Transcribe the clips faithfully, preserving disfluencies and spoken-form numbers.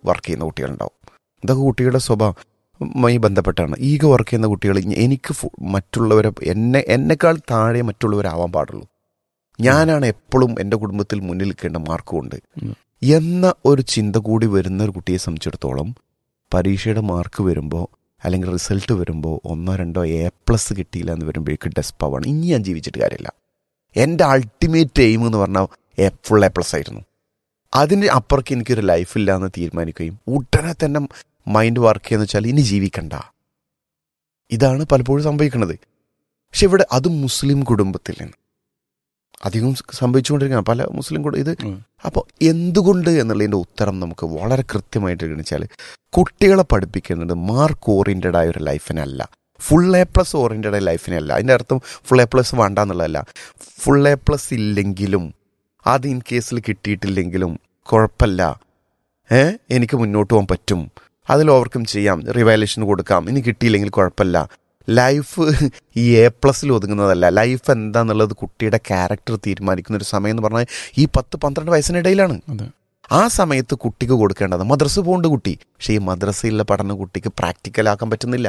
Work ചെയ്യുന്ന കുട്ടികളുണ്ടാവും. ഇതൊക്കെ കുട്ടികളുടെ സ്വഭാവമായി ബന്ധപ്പെട്ടാണ്. ഈഗോ വർക്ക് ചെയ്യുന്ന കുട്ടികൾ എനിക്ക് മറ്റുള്ളവരെ എന്നെ എന്നെക്കാൾ താഴെ മറ്റുള്ളവരാവാൻ പാടുള്ളൂ, ഞാനാണ് എപ്പോഴും എൻ്റെ കുടുംബത്തിൽ മുന്നിൽ നിൽക്കേണ്ട മാർക്കുമുണ്ട് എന്ന ഒരു ചിന്ത കൂടി വരുന്ന ഒരു കുട്ടിയെ സംബന്ധിച്ചിടത്തോളം പരീക്ഷയുടെ മാർക്ക് വരുമ്പോൾ അല്ലെങ്കിൽ റിസൾട്ട് വരുമ്പോൾ ഒന്നോ രണ്ടോ എ പ്ലസ് കിട്ടിയില്ല എന്ന് വരുമ്പോഴേക്ക് ഡെസ്പാവാണ്. ഇനി ഞാൻ ജീവിച്ചിട്ട് കാര്യമില്ല, എൻ്റെ അൾട്ടിമേറ്റ് എയിം എന്ന് പറഞ്ഞാൽ എ ഫുൾ എ പ്ലസ് ആയിരുന്നു, അതിന് അപ്പുറക്ക് എനിക്കൊരു ലൈഫില്ല എന്ന് തീരുമാനിക്കുകയും ഉടനെ തന്നെ മൈൻഡ് വർക്ക് ചെയ്യുന്ന വെച്ചാൽ ഇനി ജീവിക്കണ്ട. ഇതാണ് പലപ്പോഴും സംഭവിക്കുന്നത്. പക്ഷെ ഇവിടെ അത് മുസ്ലിം കുടുംബത്തിൽ നിന്ന് അധികം സംഭവിച്ചുകൊണ്ടിരിക്കുകയാണ് പല മുസ്ലിം കുടുംബം ഇത്. അപ്പോൾ എന്തുകൊണ്ട് എന്നുള്ളതിൻ്റെ ഉത്തരം നമുക്ക് വളരെ കൃത്യമായിട്ട് ഗണിച്ചാൽ കുട്ടികളെ പഠിപ്പിക്കുന്നത് മാർക്ക് ഓറിയൻറ്റഡ് ആയ ഒരു ലൈഫിനല്ല, ഫുൾ എ പ്ലസ് ഓറിയൻറ്റഡ് ആയ ലൈഫിനല്ല. അതിൻ്റെ അർത്ഥം ഫുൾ എ പ്ലസ് വേണ്ട എന്നുള്ളതല്ല. ഫുൾ എ പ്ലസ് ഇല്ലെങ്കിലും അത് ഇൻ കേസിൽ കിട്ടിയിട്ടില്ലെങ്കിലും കുഴപ്പമില്ല, ഏ എനിക്ക് മുന്നോട്ട് പോകാൻ പറ്റും, അതിൽ ഓവർകം ചെയ്യാം, റിവാലുവേഷൻ കൊടുക്കാം, ഇനി കിട്ടിയില്ലെങ്കിൽ കുഴപ്പമില്ല. ലൈഫ് ഈ എ പ്ലസ്സിൽ ഒതുങ്ങുന്നതല്ല. ലൈഫ് എന്താന്നുള്ളത് കുട്ടിയുടെ ക്യാരക്ടർ തീരുമാനിക്കുന്ന ഒരു സമയം എന്ന് പറഞ്ഞാൽ ഈ പത്ത് പന്ത്രണ്ട് വയസ്സിനിടയിലാണ്. ആ സമയത്ത് കുട്ടിക്ക് കൊടുക്കേണ്ടത് മദ്രസ പോകേണ്ട കുട്ടി, പക്ഷേ ഈ മദ്രസയിലുള്ള പഠനം കുട്ടിക്ക് പ്രാക്ടിക്കലാക്കാൻ പറ്റുന്നില്ല.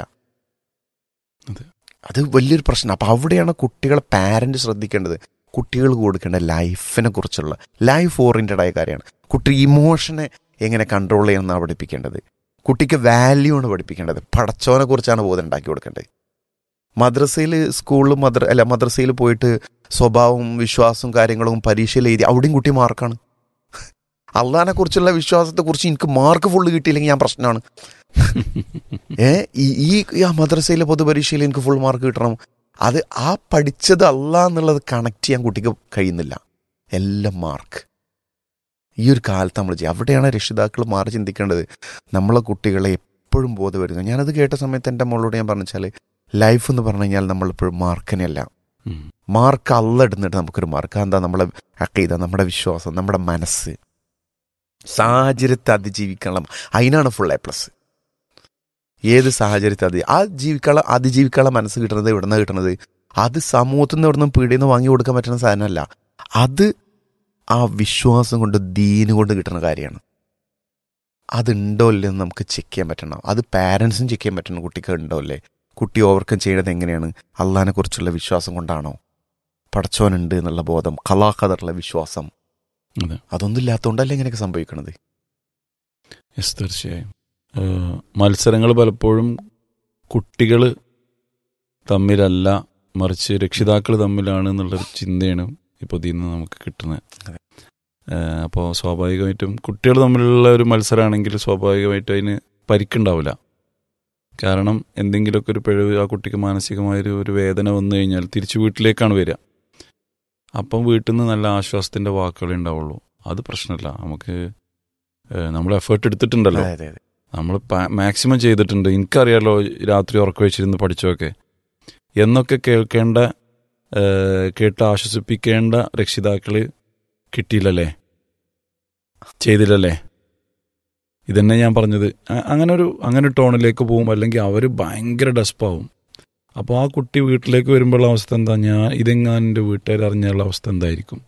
അത് വലിയൊരു പ്രശ്നം. അപ്പം അവിടെയാണ് കുട്ടികളെ പാരന്റ് ശ്രദ്ധിക്കേണ്ടത്. കുട്ടികൾ കൊടുക്കേണ്ട ലൈഫിനെ കുറിച്ചുള്ള ലൈഫ് ഓറിയൻറ്റഡ് ആയ കാര്യമാണ്. കുട്ടി ഇമോഷനെ എങ്ങനെ കൺട്രോൾ ചെയ്യണമെന്നാണ് പഠിപ്പിക്കേണ്ടത്. കുട്ടിക്ക് വാല്യൂ ആണ് പഠിപ്പിക്കേണ്ടത്. പടച്ചോനെ കുറിച്ചാണ് ബോധം ഉണ്ടാക്കി കൊടുക്കേണ്ടത്. മദ്രസയിൽ സ്കൂളിൽ മദ്ര അല്ല മദ്രസയിൽ പോയിട്ട് സ്വഭാവവും വിശ്വാസവും കാര്യങ്ങളും പരീക്ഷയിൽ എഴുതി അവിടെയും കുട്ടി മാർക്കാണ്. അള്ളാഹിനെ കുറിച്ചുള്ള വിശ്വാസത്തെക്കുറിച്ച് എനിക്ക് മാർക്ക് ഫുള്ള് കിട്ടിയില്ലെങ്കിൽ ഞാൻ പ്രശ്നമാണ്. ഏ ഈ ആ മദ്രസയിലെ പൊതുപരീക്ഷയിൽ എനിക്ക് ഫുൾ മാർക്ക് കിട്ടണം, അത് ആ പഠിച്ചത് അള്ളാഹ് എന്നുള്ളത് കണക്ട് ചെയ്യാൻ കുട്ടിക്ക് കഴിയുന്നില്ല. എല്ലാം മാർക്ക്. ഈ ഒരു കാലത്ത് നമ്മൾ ചെയ്യും. അവിടെയാണ് രക്ഷിതാക്കൾ മാറി ചിന്തിക്കേണ്ടത്. നമ്മളെ കുട്ടികളെ എപ്പോഴും ബോധം വരുന്നത്. ഞാനത് കേട്ട സമയത്ത് എൻ്റെ മോളോട് ഞാൻ പറഞ്ഞു വെച്ചാൽ ലൈഫ് എന്ന് പറഞ്ഞു കഴിഞ്ഞാൽ നമ്മളെപ്പോഴും മാർക്കിനെയല്ല, മാർക്ക് അല്ല ഇടുന്നിട്ട് നമുക്കൊരു മാർക്ക് എന്താ നമ്മളെ അക്കീദ, നമ്മുടെ വിശ്വാസം, നമ്മുടെ മനസ്സ്, സാഹചര്യത്തെ അതിജീവിക്കണം. അതിനാണ് ഫുൾ എ പ്ലസ്. ഏത് സാഹചര്യത്തെ അതി ആ ജീവിക്കാനുള്ള അതിജീവിക്കാനുള്ള മനസ്സ് കിട്ടുന്നത് എവിടെ നിന്നാണ് കിട്ടുന്നത്? അത് സമൂഹത്തിൽ നിന്ന് എവിടെ നിന്നും പീടിയിൽ നിന്ന് വാങ്ങി കൊടുക്കാൻ പറ്റുന്ന സാധനമല്ല. അത് ആ വിശ്വാസം കൊണ്ട് ദീന് കൊണ്ട് കിട്ടുന്ന കാര്യമാണ്. അതുണ്ടോ ഇല്ലെന്ന് നമുക്ക് ചെക്ക് ചെയ്യാൻ പറ്റണം. അത് പാരൻസും ചെക്ക് ചെയ്യാൻ പറ്റണം. കുട്ടിക്ക് ഉണ്ടോ അല്ലേ? കുട്ടി ഓവർകം ചെയ്യുന്നത് എങ്ങനെയാണ്? അള്ളാഹിനെ കുറിച്ചുള്ള വിശ്വാസം കൊണ്ടാണോ? പടച്ചോനുണ്ട് എന്നുള്ള ബോധം, ഖലാ ഖദറിലുള്ള വിശ്വാസം, അതൊന്നും ഇല്ലാത്തതുകൊണ്ടല്ലേ ഇങ്ങനെയൊക്കെ സംഭവിക്കണത്. യെസ്, തീർച്ചയായും. മത്സരങ്ങൾ പലപ്പോഴും കുട്ടികൾ തമ്മിലല്ല, മറിച്ച് രക്ഷിതാക്കൾ തമ്മിലാണ് എന്നുള്ളൊരു ചിന്തയാണ് ഇപ്പോൾ ഇതിൽ നിന്ന് നമുക്ക് കിട്ടുന്നത്. അപ്പോൾ സ്വാഭാവികമായിട്ടും കുട്ടികൾ തമ്മിലുള്ള ഒരു മത്സരമാണെങ്കിൽ സ്വാഭാവികമായിട്ടും അതിന് പരിക്കുണ്ടാവില്ല. കാരണം എന്തെങ്കിലുമൊക്കെ ഒരു പിഴവ് ആ കുട്ടിക്ക് മാനസികമായൊരു ഒരു വേദന വന്നു കഴിഞ്ഞാൽ തിരിച്ച് വീട്ടിലേക്കാണ് വരിക. അപ്പം വീട്ടിൽ നിന്ന് നല്ല ആശ്വാസത്തിൻ്റെ വാക്കുകളേ ഉണ്ടാവുള്ളൂ. അത് പ്രശ്നമില്ല. നമുക്ക് നമ്മൾ എഫേർട്ട് എടുത്തിട്ടുണ്ടല്ലോ, നമ്മൾ മാക്സിമം ചെയ്തിട്ടുണ്ട്, എനിക്കറിയാലോ രാത്രി ഉറക്കം വെച്ചിരുന്ന് പഠിച്ചൊക്കെ എന്നൊക്കെ കേൾക്കേണ്ട കേട്ട് ആശ്വസിപ്പിക്കേണ്ട രക്ഷിതാക്കൾ കിട്ടിയില്ലല്ലേ, ചെയ്തില്ലല്ലേ. ഇതന്നെ ഞാൻ പറഞ്ഞത്. അങ്ങനെ ഒരു അങ്ങനെ ടോണിലേക്ക് പോകും, അല്ലെങ്കിൽ അവർ ഭയങ്കര ഡെസ്പാവും. അപ്പോൾ ആ കുട്ടി വീട്ടിലേക്ക് വരുമ്പോഴുള്ള അവസ്ഥ എന്താ? ഞാൻ ഇതെങ്ങാൻ എൻ്റെ വീട്ടുകാർ അറിഞ്ഞുള്ള അവസ്ഥ എന്തായിരിക്കും?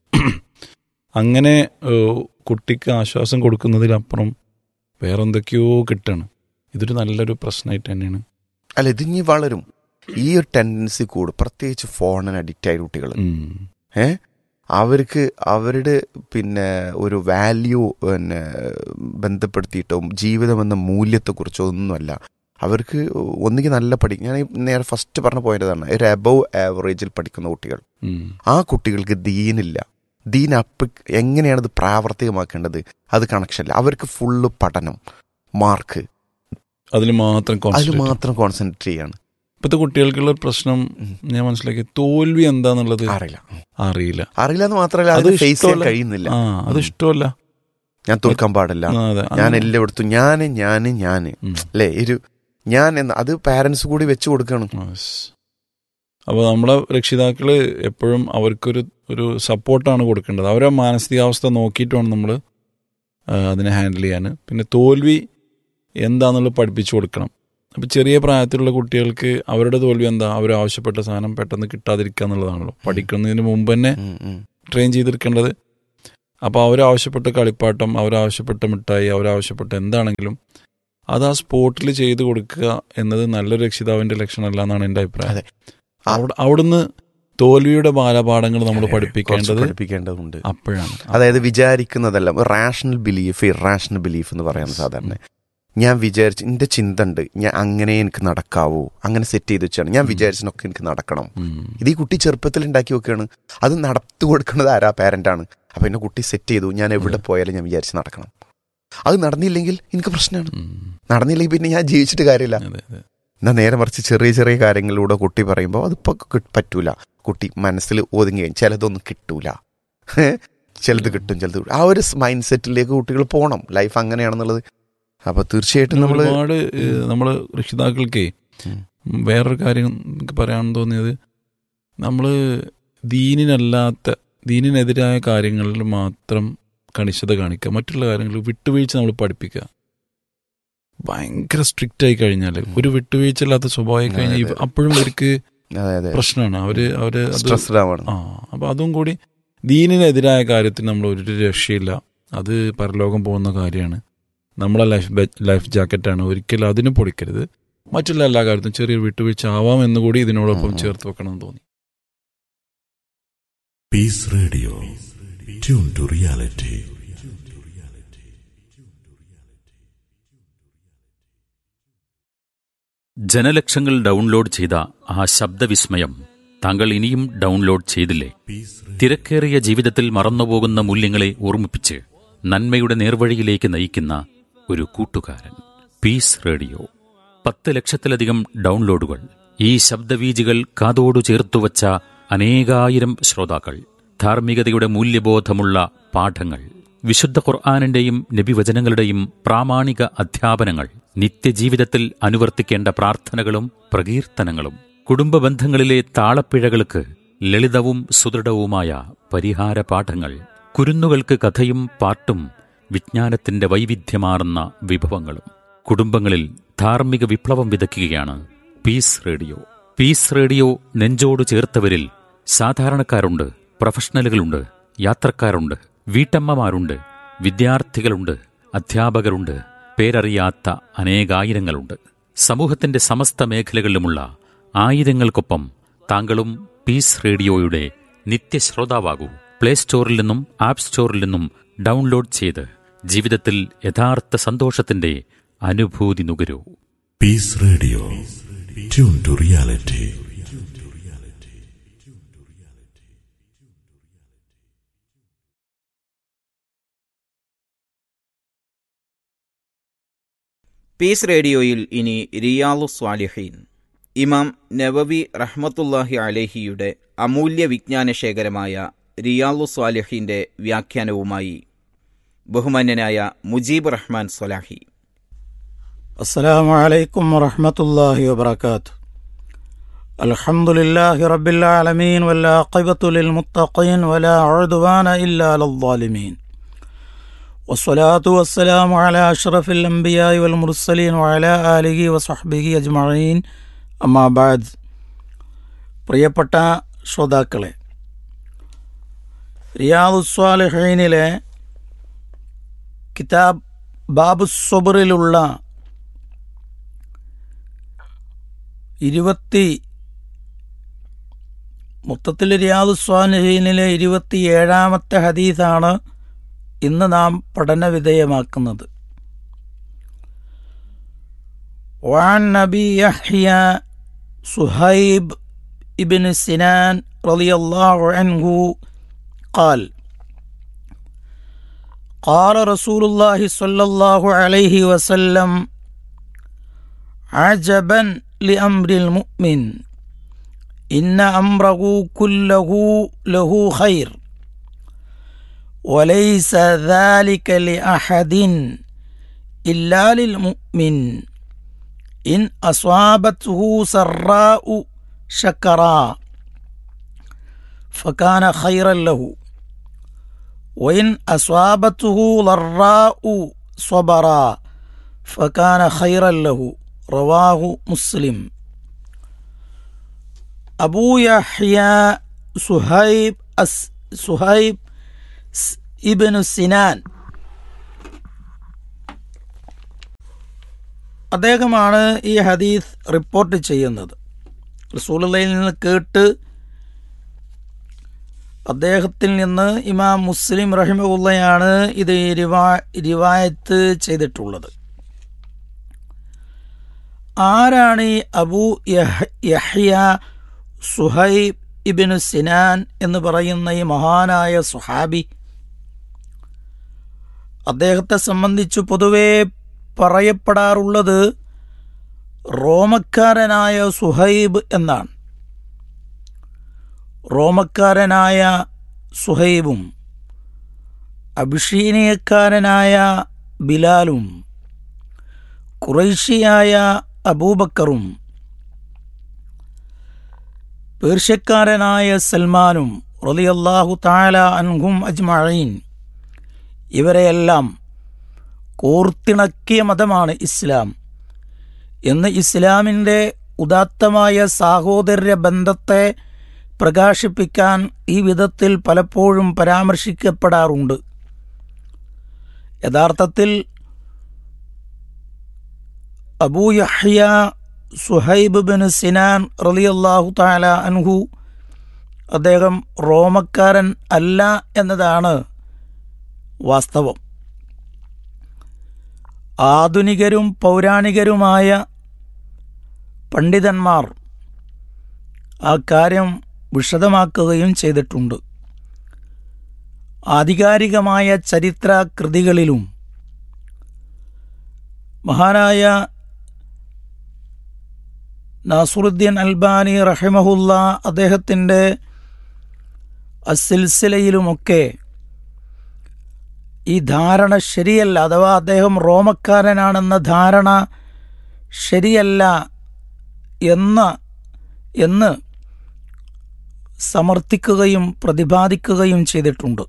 അങ്ങനെ കുട്ടിക്ക് ആശ്വാസം കൊടുക്കുന്നതിലപ്പുറം വേറെന്തൊക്കെയോ കിട്ടാണ്. ഇതൊരു നല്ലൊരു പ്രശ്നമായിട്ട് തന്നെയാണ്. അല്ല, ഇത് ഇനി വളരും. ഈ ഒരു ടെൻഡൻസി കൂടും, പ്രത്യേകിച്ച് ഫോണിന് അഡിക്റ്റ് ആയ കുട്ടികൾ. ഏ അവർക്ക് അവരുടെ പിന്നെ ഒരു വാല്യൂ പിന്നെ ബന്ധപ്പെടുത്തിയിട്ടോ ജീവിതം എന്ന മൂല്യത്തെക്കുറിച്ചോ ഒന്നുമല്ല. അവർക്ക് ഒന്നുകിൽ നല്ല പഠിക്കും. ഞാൻ നേരെ ഫസ്റ്റ് പറഞ്ഞ പോയിന്റതാണ്, ഒരു അബവ് ആവറേജിൽ പഠിക്കുന്ന കുട്ടികൾ. ആ കുട്ടികൾക്ക് ദീനില്ല. ദീൻ അപ്പ് എങ്ങനെയാണത് പ്രാവർത്തികമാക്കേണ്ടത് അത് കണക്ഷനില്ല. അവർക്ക് ഫുള്ള് പഠനം, മാർക്ക്, അതിൽ മാത്രം അതിൽ മാത്രം കോൺസെൻട്രേറ്റ് ചെയ്യാണ്. ഇപ്പോഴത്തെ കുട്ടികൾക്കുള്ള പ്രശ്നം ഞാൻ മനസ്സിലാക്കി, തോൽവി എന്താന്നുള്ളത് അറിയില്ല അറിയില്ല അറിയില്ല എന്ന് മാത്രമല്ല അത് ഫേസ് ചെയ്യാൻ കഴിയുന്നില്ല. ആ അത് ഇഷ്ടമല്ല. ഞാൻ തോൽക്കാൻ പാടില്ല, ഞാൻ എല്ലായിടത്തും ഞാന് ഞാന് ഞാന് അല്ലേ ഒരു ഞാൻ എന്ന് അത് പാരൻസ് കൂടി വെച്ച് കൊടുക്കണം. അപ്പോൾ നമ്മളെ രക്ഷിതാക്കൾ എപ്പോഴും അവർക്കൊരു ഒരു സപ്പോർട്ടാണ് കൊടുക്കേണ്ടത്. അവരെ മാനസികാവസ്ഥ നോക്കിയിട്ട് വേണം നമ്മൾ അതിനെ ഹാൻഡിൽ ചെയ്യാൻ. പിന്നെ തോൽവി എന്താണെന്നുള്ളത് പഠിപ്പിച്ചു കൊടുക്കണം. അപ്പോൾ ചെറിയ പ്രായത്തിലുള്ള കുട്ടികൾക്ക് അവരുടെ തോൽവി എന്താ? അവർ ആവശ്യപ്പെട്ട സാധനം പെട്ടെന്ന് കിട്ടാതിരിക്കുക എന്നുള്ളതാണല്ലോ പഠിക്കുന്നതിന് മുമ്പ് തന്നെ ട്രെയിൻ ചെയ്തെടുക്കേണ്ടത്. അപ്പോൾ അവരാവശ്യപ്പെട്ട കളിപ്പാട്ടം, അവരാവശ്യപ്പെട്ട മിഠായി, അവരാവശ്യപ്പെട്ട എന്താണെങ്കിലും അത് ആ സ്പോട്ടിൽ ചെയ്ത് കൊടുക്കുക എന്നത് നല്ലൊരു രക്ഷിതാവിന്റെ ലക്ഷണമല്ല എന്നാണ് എൻ്റെ അഭിപ്രായം. അവിടെ അവിടുന്ന് തോൽവിയുടെ ബാലപാഠങ്ങൾ നമ്മൾ പഠിപ്പിക്കേണ്ടത് പഠിപ്പിക്കേണ്ടതുണ്ട് അപ്പോഴാണ്. അതായത് വിചാരിക്കുന്നതല്ല, റാഷണൽ ബിലീഫ് ഇറാഷണൽ ബിലീഫ് എന്ന് പറയാൻ സാധാരണ ഞാൻ വിചാരിച്ച് എൻ്റെ ചിന്ത ഉണ്ട്, ഞാൻ അങ്ങനെ എനിക്ക് നടക്കാവൂ, അങ്ങനെ സെറ്റ് ചെയ്ത് വെച്ചാണ് ഞാൻ വിചാരിച്ചതൊക്കെ എനിക്ക് നടക്കണം. ഇത് ഈ കുട്ടി ചെറുപ്പത്തിൽ ഉണ്ടാക്കി വെക്കുകയാണ്. അത് നടത്തു കൊടുക്കുന്നത് ആരാ? പാരൻ്റാണ്. അപ്പം എന്നെ കുട്ടി സെറ്റ് ചെയ്തു, ഞാൻ എവിടെ പോയാലും ഞാൻ വിചാരിച്ച് നടക്കണം. അത് നടന്നില്ലെങ്കിൽ എനിക്ക് പ്രശ്നമാണ്. നടന്നില്ലെങ്കിൽ പിന്നെ ഞാൻ ജീവിച്ചിട്ട് കാര്യമില്ല. എന്നാൽ നേരെ മറിച്ച് ചെറിയ ചെറിയ കാര്യങ്ങളിലൂടെ കുട്ടി പറയുമ്പോൾ അതിപ്പോൾ പറ്റൂല, കുട്ടി മനസ്സിൽ ഒതുങ്ങി കഴിഞ്ഞ് ചിലതൊന്നും കിട്ടൂല, ചിലത് കിട്ടും, ചിലത് ആ ഒരു മൈൻഡ് സെറ്റിലേക്ക് കുട്ടികൾ പോകണം. ലൈഫ് അങ്ങനെയാണെന്നുള്ളത്. അപ്പൊ തീർച്ചയായിട്ടും നമ്മൾ ഒരുപാട് നമ്മള് രക്ഷിതാക്കൾക്ക് വേറൊരു കാര്യം എനിക്ക് പറയാൻ തോന്നിയത്, നമ്മള് ദീനിനല്ലാത്ത ദീനിനെതിരായ കാര്യങ്ങളിൽ മാത്രം കണിശത കാണിക്കുക, മറ്റുള്ള കാര്യങ്ങൾ വിട്ടുവീഴ്ച നമ്മൾ പഠിപ്പിക്കുക. ഭയങ്കര സ്ട്രിക്റ്റ് ആയി കഴിഞ്ഞാൽ, ഒരു വിട്ടുവീഴ്ച ഇല്ലാത്ത സ്വഭാവമായി കഴിഞ്ഞാൽ അപ്പോഴും അവർക്ക് പ്രശ്നമാണ്. അവര് അവര് ആ അപ്പൊ അതും കൂടി ദീനിനെതിരായ കാര്യത്തിൽ നമ്മൾ ഒരു രക്ഷയില്ല. അത് പരലോകം പോകുന്ന കാര്യമാണ്. നമ്മളെ ലൈഫ് ലൈഫ് ജാക്കറ്റാണ്, ഒരിക്കലും അതിനും പൊളിക്കരുത്. മറ്റുള്ള എല്ലാ കാര്യത്തിലും ചെറിയൊരു വിട്ടുവീഴ്ച ആവാം എന്നുകൂടി ഇതിനോടൊപ്പം ചേർത്ത് വെക്കണം എന്ന് തോന്നി. Piece radio, tune to reality. ജനലക്ഷങ്ങൾ download ചെയ്ത ആ ശബ്ദവിസ്മയം താങ്കൾ ഇനിയും ഡൗൺലോഡ് ചെയ്തില്ലേ? തിരക്കേറിയ ജീവിതത്തിൽ മറന്നുപോകുന്ന മൂല്യങ്ങളെ ഓർമ്മിപ്പിച്ച് നന്മയുടെ നേർവഴിയിലേക്ക് നയിക്കുന്ന ഒരു കൂട്ടുകാരൻ. Piece radio. പത്ത് ലക്ഷത്തിലധികം ഡൗൺലോഡുകൾ. ഈ ശബ്ദവീജികൾ കാതോടു ചേർത്തുവച്ച അനേകായിരം ശ്രോതാക്കൾ. ധാർമ്മികതയുടെ മൂല്യബോധമുള്ള പാഠങ്ങൾ, വിശുദ്ധ ഖുർആനിന്റെയും നബിവചനങ്ങളുടെയും പ്രാമാണിക അധ്യാപനങ്ങൾ, നിത്യജീവിതത്തിൽ അനുവർത്തിക്കേണ്ട പ്രാർത്ഥനകളും പ്രകീർത്തനങ്ങളും, കുടുംബ ബന്ധങ്ങളിലെ താളപ്പിഴകൾക്ക് ലളിതവും സുദൃഢവുമായ പരിഹാര പാഠങ്ങൾ, കുരുന്നുകൾക്ക് കഥയും പാട്ടും വിജ്ഞാനത്തിന്റെ വൈവിധ്യമാർന്ന വിഭവങ്ങളും. കുടുംബങ്ങളിൽ ധാർമ്മിക വിപ്ലവം വിതയ്ക്കുകയാണ് പീസ് റേഡിയോ. പീസ് റേഡിയോ നെഞ്ചോട് ചേർത്തവരിൽ സാധാരണക്കാരുണ്ട്, പ്രൊഫഷണലുകളുണ്ട്, യാത്രക്കാരുണ്ട്, വീട്ടമ്മമാരുണ്ട്, വിദ്യാർത്ഥികളുണ്ട്, അധ്യാപകരുണ്ട്, പേരറിയാത്ത അനേകായിരങ്ങളുണ്ട്. സമൂഹത്തിന്റെ സമസ്ത മേഖലകളിലുമുള്ള ആയിരങ്ങൾക്കൊപ്പം താങ്കളും പീസ് റേഡിയോയുടെ നിത്യശ്രോതാവാകൂ. പ്ലേ സ്റ്റോറിൽ നിന്നും ആപ്പ് സ്റ്റോറിൽ നിന്നും ഡൗൺലോഡ് ചെയ്ത് ജീവിതത്തിൽ യഥാർത്ഥ സന്തോഷത്തിന്റെ അനുഭൂതി നുകരൂ. Piece radio, tune to reality. Piece റേഡിയോയിൽ ഇനി റിയാലു സ്വാലിഹീൻ, ഇമാം നവവി റഹ്മത്തുല്ലാഹി അലൈഹിയുടെ അമൂല്യ വിജ്ഞാനശേഖരമായ റിയാലു സ്വാലിഹീന്റെ വ്യാഖ്യാനവുമായി ബഹുമാന്യനായ മുജീബ് റഹ്മാൻ സ്വലാഹി. അസ്സലാമു അലൈക്കും വറഹ്മത്തുള്ളാഹി വബറകാതുഹു. അൽഹംദുലില്ലാഹി റബ്ബിൽ ആലമീൻ വൽആഖിബത്തു ലിൽ മുത്തഖീൻ വലാ ഉദ്വാന ഇല്ലാ അലൽ ളാലിമീൻ. വസ്സലാത്തു വസ്സലാമു അലാ അഷ്റഫിൽ അംബിയാഇ വൽ മുർസലീൻ വഅലാ ആലിഹി വസഹ്ബിഹി അജ്മഈൻ. അമ്മാ ബഅദ്. പ്രിയപ്പെട്ട ശ്രോതാക്കളെ, റിയാദുസ് സ്വാലിഹീനിലെ കിതാബ് ബാബുസ് സബ്റിലുള്ള ഇരുപത്തി മൊത്തത്തിൽ റിയാദുസ് സ്വാലിഹീനിലെ ഇരുപത്തിയേഴാമത്തെ ഹദീസാണ് ഇന്ന് നാം പഠനവിധേയമാക്കുന്നത്. വഅൻ നബി യഹ്യ സുഹൈബ് ഇബ്നു സിനാൻ റളിയല്ലാഹു അൻഹു ഖാൽ ഖാല റസൂലുള്ളാഹി സ്വല്ലല്ലാഹു അലൈഹി വസല്ലം അജബൻ ലിഅംരിൽ മുഅ്മിൻ ഇന്ന അംറഹു കുല്ലഹു ലഹു ഖൈർ വലൈസ ദാലിക ലിഅഹദിൻ ഇല്ലാ ലിൽമുഅ്മിൻ ഇൻ അസ്വാബത്ഹു സറാഉ ശക്കറാ ഫകാന ഖൈറൻ ലഹു വഇൻ അസ്വാബത്ഹു ളറാഉ സ്വബറാ ഫകാന ഖൈറൻ ലഹു. റവാഹു മുസ്ലിം. അബൂ യഹ്യ സുഹൈബ് അസ് സുഹൈബ് ഇബ്നു സിനാൻ അദ്ദേഹമാണ് ഈ ഹദീസ് റിപ്പോർട്ട് ചെയ്യുന്നത്. റസൂലുള്ളാഹിയിൽ നിന്ന് കേട്ട് അദ്ദേഹത്തിൽ നിന്ന് ഇമാം മുസ്ലിം റഹിമഹുള്ളയാണ് ഇത് റിവാ റിവായത്ത് ചെയ്തിട്ടുള്ളത്. ആരാണ് ഈ അബൂ യഹ്യ സുഹൈബ് ഇബ്നു സിനാൻ എന്ന് പറയുന്ന ഈ മഹാനായ സുഹാബി? അദ്ദേഹത്തെ സംബന്ധിച്ച് പൊതുവെ പറയപ്പെടാറുള്ളത് റോമക്കാരനായ സുഹൈബ് എന്നാണ്. റോമക്കാരനായ സുഹൈബും അബിഷീനിയക്കാരനായ ബിലാലും ഖുറൈശിയായ അബൂബക്കറും പേർഷ്യക്കാരനായ സൽമാനും റളിയല്ലാഹു തആല അൻഹും അജ്മഈൻ ഇവരെയെല്ലാം കോർത്തിണക്കിയ മതമാണ് ഇസ്ലാം എന്ന് ഇസ്ലാമിൻ്റെ ഉദാത്തമായ സാഹോദര്യ ബന്ധത്തെ പ്രകാശിപ്പിക്കാൻ ഈ വിധത്തിൽ പലപ്പോഴും പരാമർശിക്കപ്പെടാറുണ്ട്. യഥാർത്ഥത്തിൽ അബൂ യഹ്യ സുഹൈബ് ബിൻ സിനാൻ റളിയല്ലാഹു തആല അൻഹു അദ്ദേഹം റോമക്കാരൻ അല്ല എന്നതാണ് വാസ്തവം. ആധുനികരും പൗരാണികരുമായ പണ്ഡിതന്മാർ ആ കാര്യം വിശദമാക്കുകയും ചെയ്തിട്ടുണ്ട്. ആധികാരികമായ ചരിത്ര കൃതികളിലും മഹാനായ നാസുറുദ്ദീൻ അൽബാനി റഹിമഹുല്ല അദ്ദേഹത്തിൻ്റെ അസിൽസിലയിലുമൊക്കെ ഈ ധാരണ ശരിയല്ല, അഥവാ അദ്ദേഹം റോമക്കാരനാണെന്ന ധാരണ ശരിയല്ല എന്ന് എന്ന് സമർത്ഥിക്കുകയും പ്രതിപാദിക്കുകയും ചെയ്തിട്ടുണ്ട്.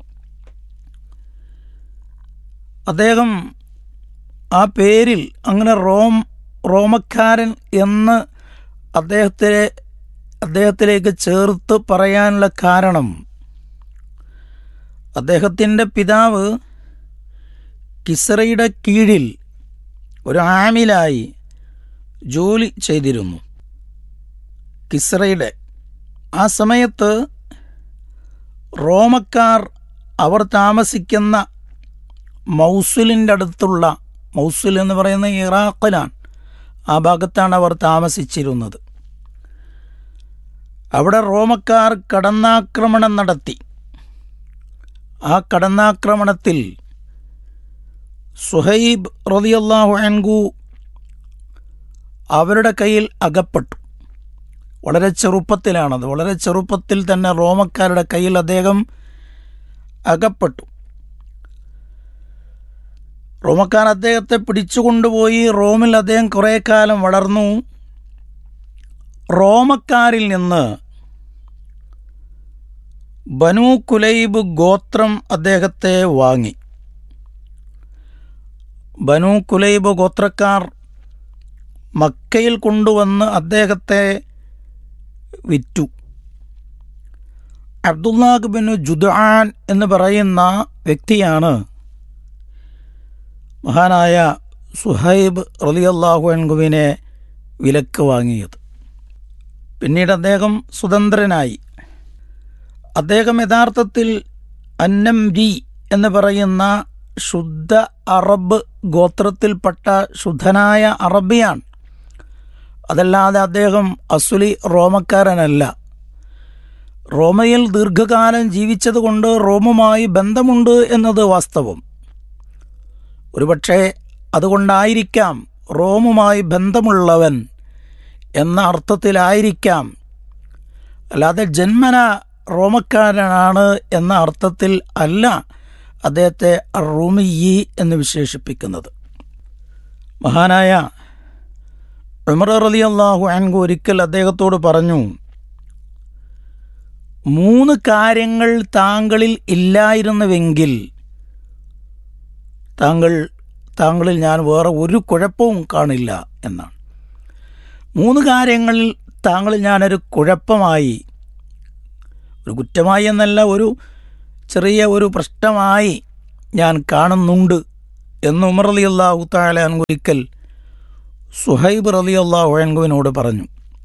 അദ്ദേഹം ആ പേരിൽ അങ്ങനെ റോം റോമക്കാരൻ എന്ന് അദ്ദേഹത്തെ അദ്ദേഹത്തിലേക്ക് ചേർത്ത് പറയാനുള്ള കാരണം അദ്ദേഹത്തിൻ്റെ പിതാവ് കിസ്റയുടെ കീഴിൽ ഒരു ആമിലായി ജോലി ചെയ്തിരുന്നു. കിസ്റയുടെ ആ സമയത്ത് റോമക്കാർ അവർ താമസിക്കുന്ന മൗസുലിൻ്റെ അടുത്തുള്ള, മൗസുൽ എന്ന് പറയുന്ന ഇറാഖിലാണ്, ആ ഭാഗത്താണ് അവർ താമസിച്ചിരുന്നത്. അവിടെ റോമക്കാർ കടന്നാക്രമണം നടത്തി. ആ കടന്നാക്രമണത്തിൽ സുഹൈബ് റളിയല്ലാഹു അൻഹു അവരുടെ കയ്യിൽ അകപ്പെട്ടു. വളരെ ചെറുപ്പത്തിലാണത്, വളരെ ചെറുപ്പത്തിൽ തന്നെ റോമക്കാരുടെ കയ്യിൽ അദ്ദേഹം അകപ്പെട്ടു. റോമക്കാർ അദ്ദേഹത്തെ പിടിച്ചുകൊണ്ടുപോയി. റോമിൽ അദ്ദേഹം കുറേ കാലം വളർന്നു. റോമക്കാരിൽ നിന്ന് ബനൂ കുലൈബ് ഗോത്രം അദ്ദേഹത്തെ വാങ്ങി. ബനൂ കുലൈബ് ഗോത്രക്കാർ മക്കയിൽ കൊണ്ടുവന്ന് അദ്ദേഹത്തെ വിറ്റു. അബ്ദുല്ലാഹ് ബിൻ ജുദ്ആൻ എന്ന് പറയുന്ന വ്യക്തിയാണ് മഹാനായ സുഹൈബ് റളിയല്ലാഹു അൻഹുവിനെ വിലക്ക് വാങ്ങിയത്. പിന്നീട് അദ്ദേഹം സ്വതന്ത്രനായി. അദ്ദേഹം യഥാർത്ഥത്തിൽ അന്നംരി എന്ന് പറയുന്ന ശുദ്ധ അറബ് ഗോത്രത്തിൽപ്പെട്ട ശുദ്ധനായ അറബിയാണ്. അതല്ലാതെ അദ്ദേഹം അസുലി റോമക്കാരനല്ല. റോമയിൽ ദീർഘകാലം ജീവിച്ചതുകൊണ്ട് റോമുമായി ബന്ധമുണ്ട് എന്നത് വാസ്തവം. ഒരുപക്ഷെ അതുകൊണ്ടായിരിക്കാം റോമുമായി ബന്ധമുള്ളവൻ എന്ന അർത്ഥത്തിലായിരിക്കാം, അല്ലാതെ ജന്മന റോമക്കാരനാണ് എന്ന അർത്ഥത്തിൽ അല്ല അദ്ദേഹത്തെ റൂമിയി എന്ന് വിശേഷിപ്പിക്കുന്നത്. മഹാനായ ഉമർ റളിയല്ലാഹു അൻഹു ഒരിക്കൽ അദ്ദേഹത്തോട് പറഞ്ഞു, മൂന്ന് കാര്യങ്ങൾ താങ്കളിൽ ഇല്ലായിരുന്നുവെങ്കിൽ താങ്കൾ താങ്കളിൽ ഞാൻ വേറെ ഒരു കുഴപ്പവും കാണില്ല എന്നാണ്. മൂന്ന് കാര്യങ്ങളിൽ താങ്കളിൽ ഞാനൊരു കുഴപ്പമായി, ഒരു കുറ്റമായി എന്നല്ല, ഒരു ചെറിയ ഒരു പ്രശ്നമായി ഞാൻ കാണുന്നുണ്ട് എന്ന് ഉമർ റളിയല്ലാഹു തആല അൻഹു ഒരിക്കൽ സുഹൈബ് റളിയല്ലാഹു അൻഹുവിനോട് പറഞ്ഞു.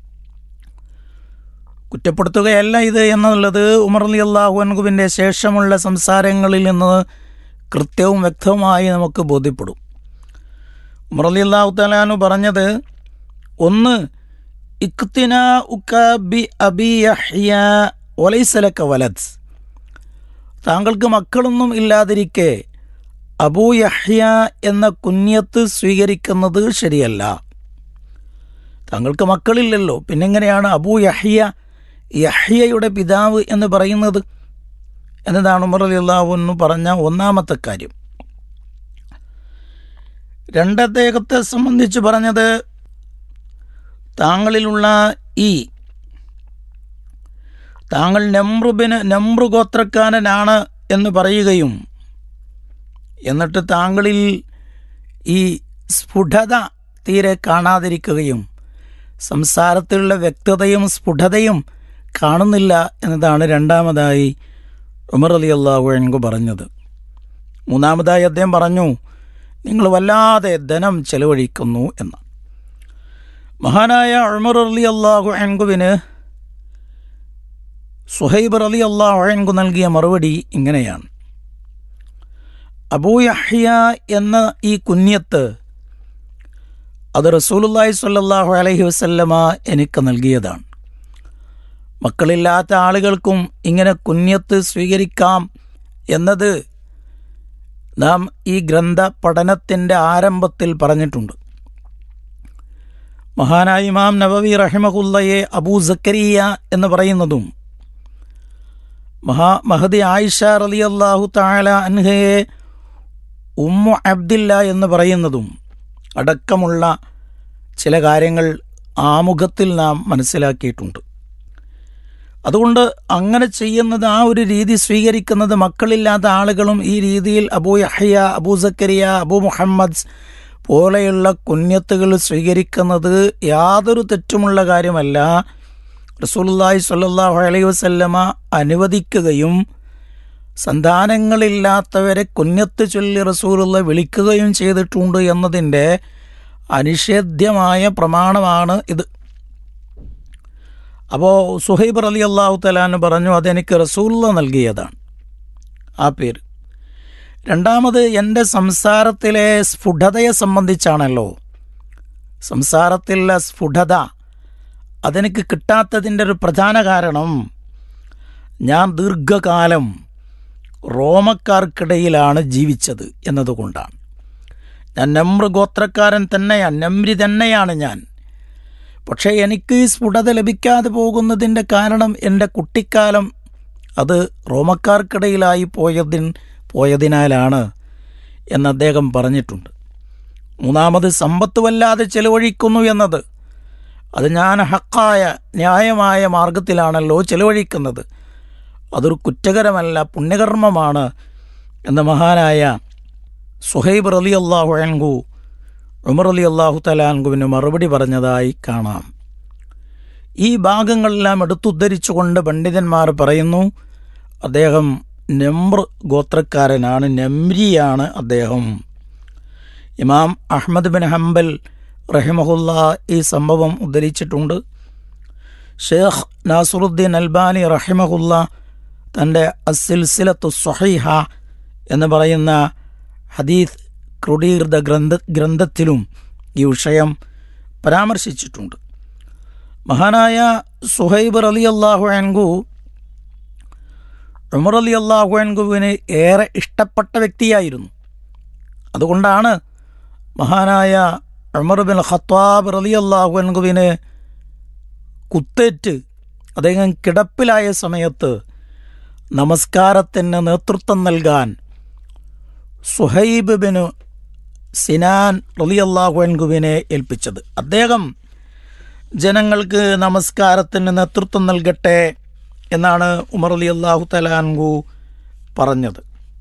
കുറ്റപ്പെടുത്തുകയല്ല ഇത് എന്നുള്ളത് ഉമർ റളിയല്ലാഹു അൻഹുവിൻ്റെ ശേഷമുള്ള സംസാരങ്ങളിൽ നിന്ന് കൃത്യവും വ്യക്തവുമായി നമുക്ക് ബോധ്യപ്പെടും. ഉമർ റളിയല്ലാഹു തആല അൻഹു പറഞ്ഞത്, ഒന്ന്, ഇഖ്തിനാ ഉക ബി അബി യഹ്യ വലൈസ ലക വലദ്, താങ്കൾക്ക് മക്കളൊന്നും ഇല്ലാതിരിക്കെ അബൂ യഹ്യ എന്ന കുഞ്ഞത്ത് സ്വീകരിക്കുന്നത് ശരിയല്ല. താങ്കൾക്ക് മക്കളില്ലല്ലോ, പിന്നെങ്ങനെയാണ് അബൂ യഹ്യ, യഹ്യയുടെ പിതാവ് എന്ന് പറയുന്നത് എന്നതാണ് ഉമർ റളിയല്ലാഹു അൻഹു പറഞ്ഞ ഒന്നാമത്തെ കാര്യം. രണ്ടദ്ദേഹത്തെ സംബന്ധിച്ച് പറഞ്ഞത്, താങ്കളിലുള്ള ഈ താങ്കൾ നമ്രുബിന് നമ്രു ഗോത്രക്കാരനാണ് എന്ന് പറയുകയും എന്നിട്ട് താങ്കളിൽ ഈ സ്ഫുടത തീരെ കാണാതിരിക്കുകയും സംസാരത്തിലുള്ള വ്യക്തതയും സ്ഫുടതയും കാണുന്നില്ല എന്നതാണ് രണ്ടാമതായി ഉമർ റളിയല്ലാഹു അൻഹു പറഞ്ഞത്. മൂന്നാമതായി അദ്ദേഹം പറഞ്ഞു, നിങ്ങൾ വല്ലാതെ ധനം ചെലവഴിക്കുന്നു എന്ന്. മഹാനായ ഉമർ റളിയല്ലാഹു അൻഹുവിന് സുഹൈബ് റളിയല്ലാഹു അൻഹു നൽകിയ മറുപടി ഇങ്ങനെയാണ്: അബൂ യഹ്യ എന്ന ഈ കുഞ്ഞത്ത് അത് റസൂലുള്ളാഹി സ്വല്ലല്ലാഹു അലൈഹി വസല്ലമ എനിക്ക് നൽകിയതാണ്. മക്കളില്ലാത്ത ആളുകൾക്കും ഇങ്ങനെ കുഞ്ഞത്ത് സ്വീകരിക്കാം എന്നത് നാം ഈ ഗ്രന്ഥ പഠനത്തിൻ്റെ ആരംഭത്തിൽ പറഞ്ഞിട്ടുണ്ട്. മഹാനായ ഇമാം നവവി റഹിമഹുല്ലയെ അബൂ സക്കരിയ എന്ന് പറയുന്നതും മഹാ മഹദി ആയിഷ റളിയല്ലാഹു തആല അൻഹയെ ഉമ്മു അബ്ദില്ല എന്ന് പറയുന്നതും അടക്കമുള്ള ചില കാര്യങ്ങൾ ആമുഖത്തിൽ നാം മനസ്സിലാക്കിയിട്ടുണ്ട്. അതുകൊണ്ട് അങ്ങനെ ചെയ്യുന്നത്, ആ ഒരു രീതി സ്വീകരിക്കുന്നത്, മക്കളില്ലാത്ത ആളുകളും ഈ രീതിയിൽ അബൂ യഹ്യ, അബൂ സക്കരിയ, അബൂ മുഹമ്മദ് പോലെയുള്ള കുഞ്ഞത്തുകൾ സ്വീകരിക്കുന്നത് യാതൊരു തെറ്റുമുള്ള കാര്യമല്ല. റസൂലുള്ളാഹി സ്വല്ലല്ലാഹു അലൈഹി വസല്ലമ അനുവദിക്കുകയും സന്താനങ്ങളില്ലാത്തവരെ കുഞ്ഞത്ത് ചൊല്ലി റസൂലുള്ള വിളിക്കുകയും ചെയ്തിട്ടുണ്ട് എന്നതിൻ്റെ അനിഷേധ്യമായ പ്രമാണമാണ് ഇത്. അപ്പോൾ സുഹൈബ് റളിയല്ലാഹു തആല അൻഹു പറഞ്ഞു, അതെനിക്ക് റസൂലുള്ള നൽകിയതാണ് ആ പേര്. രണ്ടാമത്, എൻ്റെ സംസാരത്തിലെ സ്ഫുടതയെ സംബന്ധിച്ചാണല്ലോ. സംസാരത്തിലുള്ള സ്ഫുടത അതെനിക്ക് കിട്ടാത്തതിൻ്റെ ഒരു പ്രധാന കാരണം, ഞാൻ ദീർഘകാലം റോമക്കാർക്കിടയിലാണ് ജീവിച്ചത് എന്നതുകൊണ്ടാണ്. ഞാൻ നമ്ര ഗോത്രക്കാരൻ തന്നെയാണ്, നമ്രി തന്നെയാണ് ഞാൻ. പക്ഷേ എനിക്ക് ഈ സ്ഫുടത ലഭിക്കാതെ പോകുന്നതിൻ്റെ കാരണം എൻ്റെ കുട്ടിക്കാലം അത് റോമക്കാർക്കിടയിലായി പോയതിൻ പോയതിനാലാണ് എന്ന് അദ്ദേഹം പറഞ്ഞിട്ടുണ്ട്. മൂന്നാമത്, സമ്പത്ത് വല്ലാതെ ചെലവഴിക്കുന്നു എന്നത്, അത് ഞാൻ ഹക്കായ ന്യായമായ മാർഗത്തിലാണല്ലോ ചെലവഴിക്കുന്നത്, അതൊരു കുറ്റകരമല്ല, പുണ്യകർമ്മമാണ് എന്ന മഹാനായ സുഹൈബ് റളിയല്ലാഹു അൻഹു ഉമർ റളിയല്ലാഹു തആല അൻഹുവിന് മറുപടി പറഞ്ഞതായി കാണാം. ഈ ഭാഗങ്ങളെല്ലാം എടുത്തുദ്ധരിച്ചുകൊണ്ട് പണ്ഡിതന്മാർ പറയുന്നു, അദ്ദേഹം നമ്ർ ഗോത്രക്കാരനാണ്, നമ്രിയാണ് അദ്ദേഹം. ഇമാം അഹ്മദ് ബിൻ ഹംബൽ റഹിമഹുല്ല ഈ സംഭവം ഉദ്ധരിച്ചിട്ടുണ്ട്. ഷെയ്ഖ് നാസറുദ്ദീൻ അൽബാനി റഹിമഹുല്ല തൻ്റെ അസ്സിൽസിലത്തു സ്വഹീഹ എന്ന് പറയുന്ന ഹദീസ് ക്രോഡീകൃത ഗ്രന്ഥ ഗ്രന്ഥത്തിലും ഈ വിഷയം പരാമർശിച്ചിട്ടുണ്ട്. മഹാനായ സുഹൈബ് റളിയല്ലാഹു അൻഹു ഉമർ റളിയല്ലാഹു അൻഹുവിന് ഏറെ ഇഷ്ടപ്പെട്ട വ്യക്തിയായിരുന്നു. അതുകൊണ്ടാണ് മഹാനായ ഉമർ ബിൻ ഖത്താബ് റളിയല്ലാഹു അൻഹുവിന് കുത്തേറ്റ് അദ്ദേഹം കിടപ്പിലായ സമയത്ത് നമസ്കാരത്തിന് നേതൃത്വം നൽകാൻ സുഹൈബ് ബിൻ സിനാൻ റളിയല്ലാഹു അൻഹുവിനെ ഏൽപ്പിച്ചത്. അദ്ദേഹം ജനങ്ങൾക്ക് നമസ്കാരത്തിന് നേതൃത്വം നൽകട്ടെ എന്നാണ് ഉമർ റളിയല്ലാഹു തആല അൻഹു പറഞ്ഞത്.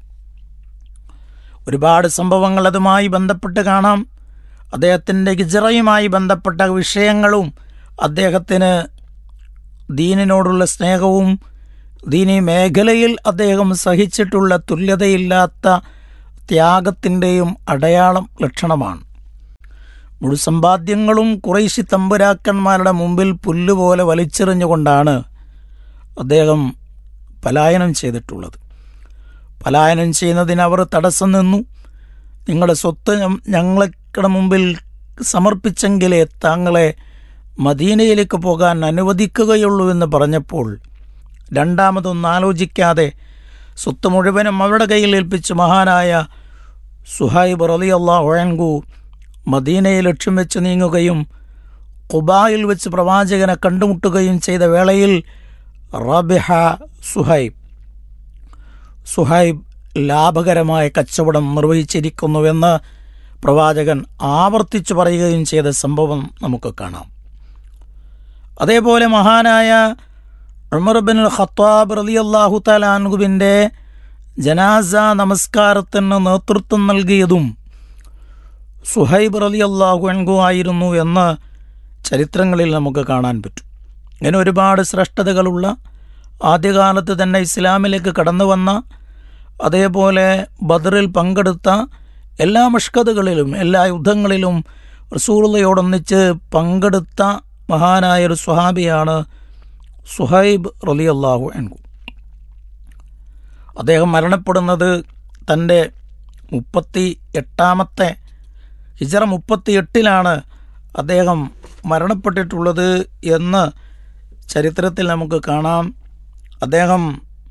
ഒരുപാട് സംഭവങ്ങൾ അതുമായി ബന്ധപ്പെട്ട് കാണാം. അദ്ദേഹത്തിൻ്റെ ഹിജ്റയുമായി ബന്ധപ്പെട്ട വിഷയങ്ങളും അദ്ദേഹത്തിന് ദീനിനോടുള്ള സ്നേഹവും ദീനീ മേഖലയിൽ അദ്ദേഹം സഹിച്ചിട്ടുള്ള തുല്യതയില്ലാത്ത ത്യാഗത്തിൻ്റെയും അടയാളം ലക്ഷണമാണ്. മുഴുസമ്പാദ്യങ്ങളും ഖുറൈശി തമ്പുരാക്കന്മാരുടെ മുമ്പിൽ പുല്ലുപോലെ വലിച്ചെറിഞ്ഞുകൊണ്ടാണ് അദ്ദേഹം പലായനം ചെയ്തിട്ടുള്ളത്. പലായനം ചെയ്യുന്നതിന് അവർ തടസ്സം നിന്നു. നിങ്ങളുടെ സ്വത്ത് ഞങ്ങളുടെ മുമ്പിൽ സമർപ്പിച്ചെങ്കിലേ താങ്കളെ മദീനയിലേക്ക് പോകാൻ അനുവദിക്കുകയുള്ളൂ എന്ന് പറഞ്ഞപ്പോൾ രണ്ടാമതൊന്നും ആലോചിക്കാതെ സ്വത്ത് മുഴുവനും അവരുടെ കയ്യിൽ ഏൽപ്പിച്ച് മഹാനായ സുഹൈബ് റളിയല്ലാഹു അൻഹു മദീനയെ ലക്ഷ്യം വെച്ച് നീങ്ങുകയും ഖുബായിൽ വെച്ച് പ്രവാചകനെ കണ്ടുമുട്ടുകയും ചെയ്ത വേളയിൽ റബിഹ സുഹൈബ് സുഹൈബ് ലാഭകരമായ കച്ചവടം നിർവഹിച്ചിരിക്കുന്നുവെന്ന് പ്രവാചകൻ ആവർത്തിച്ചു പറയുകയും ചെയ്ത സംഭവം നമുക്ക് കാണാം. അതേപോലെ മഹാനായ ഉമർ ഇബ്നുൽ ഖത്താബ് റളിയല്ലാഹു തആല അൻഹുവിൻ്റെ ജനാസ നമസ്കാരത്തിന് നേതൃത്വം നൽകിയതും സുഹൈബ് റളിയല്ലാഹു അൻഹു ആയിരുന്നു എന്ന് ചരിത്രങ്ങളിൽ നമുക്ക് കാണാൻ പറ്റും. ഇങ്ങനെ ഒരുപാട് ശ്രേഷ്ഠതകളുള്ള, ആദ്യകാലത്ത് തന്നെ ഇസ്ലാമിലേക്ക് കടന്നു വന്ന, അതേപോലെ ബദറിൽ പങ്കെടുത്ത, എല്ലാ മഷ്കദുകളിലും എല്ലാ യുദ്ധങ്ങളിലും റസൂലുള്ളയോടൊന്നിച്ച് പങ്കെടുത്ത മഹാനായൊരു സ്വഹാബിയാണ് സുഹൈബ് റളിയല്ലാഹു അൻഹു. അദ്ദേഹം മരണപ്പെടുന്നത് തൻ്റെ മുപ്പത്തി എട്ടാമത്തെ ഹിജറ മുപ്പത്തി എട്ടിലാണ് അദ്ദേഹം മരണപ്പെട്ടിട്ടുള്ളത് എന്ന് ചരിത്രത്തിൽ നമുക്ക് കാണാം. അദ്ദേഹം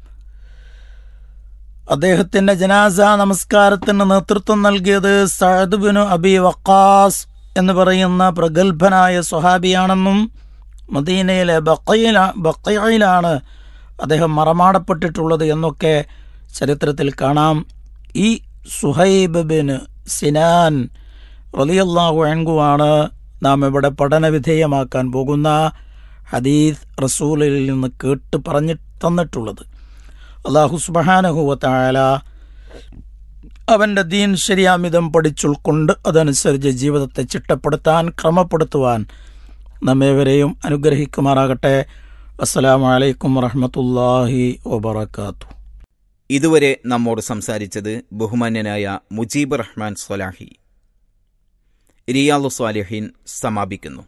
അദ്ദേഹത്തിൻ്റെ ജനാസ നമസ്കാരത്തിന് നേതൃത്വം നൽകിയത് സഅദ് ബിനു അബി വഖാസ് എന്ന് പറയുന്ന പ്രഗത്ഭനായ സ്വഹാബിയാണെന്നും മദീനയിലെ ബഖീല ബഖീയിലാണ് അദ്ദേഹം മറമാടപ്പെട്ടിട്ടുള്ളത് എന്നൊക്കെ ചരിത്രത്തിൽ കാണാം. ഈ സുഹൈബ് ബിൻ സിനാൻ റളിയല്ലാഹു അൻഹു ആണ് നാം ഇവിടെ പഠനവിധേയമാക്കാൻ പോകുന്ന ഹദീസ് റസൂലിൽ നിന്ന് കേട്ട് പറഞ്ഞു തന്നിട്ടുള്ളത്. അല്ലാഹു സുബ്ഹാനഹു വ തആല അവൻ്റെ ദീൻ ശരിയാമിതം പഠിച്ചുൾക്കൊണ്ട് അതനുസരിച്ച് ജീവിതത്തെ ചിട്ടപ്പെടുത്താൻ, ക്രമപ്പെടുത്തുവാൻ നമ്മേവരെയും അനുഗ്രഹിക്കുമാറാകട്ടെ. അസ്സലാമു അലൈക്കും വറഹ്മത്തുള്ളാഹി വബറകാതുഹു. ഇതുവരെ നമ്മോട് സംസാരിച്ചത് ബഹുമാന്യനായ മുജീബ് റഹ്മാൻ സ്വലാഹി. റിയാദുസ് സ്വാലിഹീൻ സമാപിക്കുന്നു.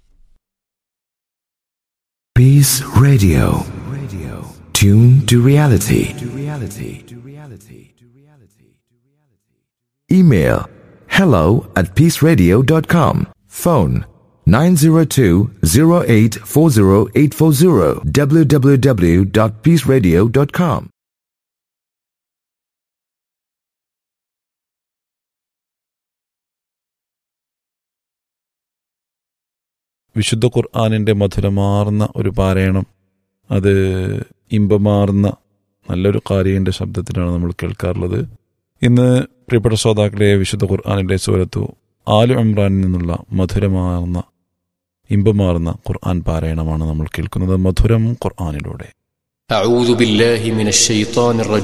Peace Radio. Radio. Tune to reality. To reality. To reality. To reality. Email hello at peaceradio dot com. Phone nine zero two zero eight four zero eight four zero. w w w dot peaceradio dot com. വിശുദ്ധ ഖുർആനിൻ്റെ മധുരമാർന്ന ഒരു പാരായണം, അത് ഇമ്പമാർന്ന നല്ലൊരു ഖാരിയുടെ ശബ്ദത്തിലാണ് നമ്മൾ കേൾക്കാറുള്ളത്. ഇന്ന് പ്രിയപ്പെട്ട ശ്രോതാക്കളെ, വിശുദ്ധ ഖുർആനിൻ്റെ സൂറത്തു ആലു ഇമ്രാനിൽ നിന്നുള്ള മധുരമാർന്ന ഇമ്പമാർന്ന ഖുർആൻ പാരായണമാണ് നമ്മൾ കേൾക്കുന്നത്. മധുരം ഖുർആനിലൂടെ. أعوذ بالله من الشيطان الرجيم